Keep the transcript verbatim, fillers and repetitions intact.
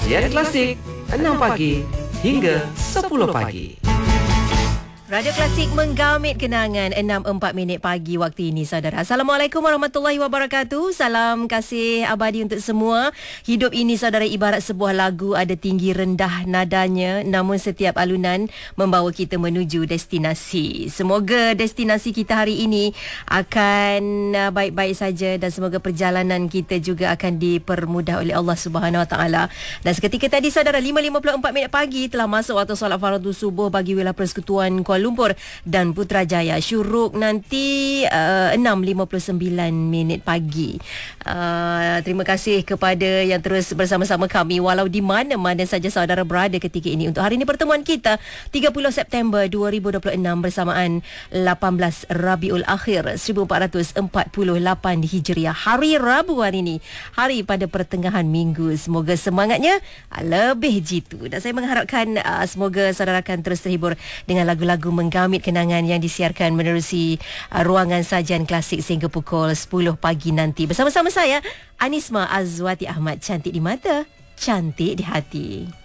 Sajian Klasik enam pagi hingga sepuluh pagi. Radio Klasik menggamit kenangan enam empat minit pagi waktu ini, saudara. Assalamualaikum warahmatullahi wabarakatuh. Salam kasih abadi untuk semua. Hidup ini, saudara, ibarat sebuah lagu, ada tinggi rendah nadanya, namun setiap alunan membawa kita menuju destinasi. Semoga destinasi kita hari ini akan uh, baik-baik saja dan semoga perjalanan kita juga akan dipermudah oleh Allah Subhanahu Wa Taala. Dan seketika tadi, saudara, lima lima puluh empat minit pagi telah masuk waktu solat fardu subuh bagi wilayah Persekutuan Kuala Lumpur dan Putrajaya. Syuruk nanti uh, enam lima puluh sembilan minit pagi. Uh, terima kasih kepada yang terus bersama-sama kami walau di mana-mana saja saudara berada ketika ini. Untuk hari ini pertemuan kita tiga puluh September dua ribu dua puluh enam bersamaan lapan belas Rabiul Akhir seribu empat ratus empat puluh lapan Hijriah. Hari Rabu hari ini, hari pada pertengahan minggu. Semoga semangatnya lebih jitu dan saya mengharapkan uh, semoga saudara akan terus terhibur dengan lagu-lagu menggamit kenangan yang disiarkan menerusi uh, ruangan sajian klasik sehingga pukul sepuluh pagi nanti. Bersama-sama saya, Anisma Azwati Ahmad. Cantik di mata, cantik di hati.